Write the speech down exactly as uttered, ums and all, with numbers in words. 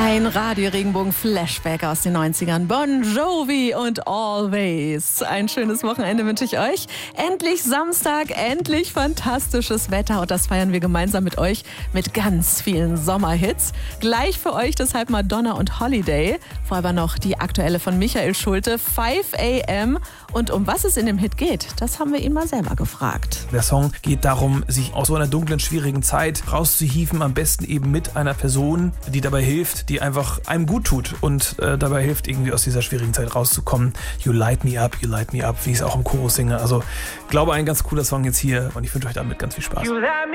Ein Radio-Regenbogen-Flashback aus den neunzigern. Bon Jovi und Always. Ein schönes Wochenende wünsche ich euch. Endlich Samstag, endlich fantastisches Wetter. Und das feiern wir gemeinsam mit euch mit ganz vielen Sommerhits. Gleich für euch deshalb Madonna und Holiday. Vorher aber noch die aktuelle von Michael Schulte, five a m. Und um was es in dem Hit geht, das haben wir ihn mal selber gefragt. Der Song geht darum, sich aus so einer dunklen, schwierigen Zeit rauszuhieven. Am besten eben mit einer Person, die dabei hilft, die einfach einem gut tut und äh, dabei hilft, irgendwie aus dieser schwierigen Zeit rauszukommen. You light me up, you light me up, wie ich es auch im Chorus singe. Also, ich glaube, ein ganz cooler Song jetzt hier und ich wünsche euch damit ganz viel Spaß.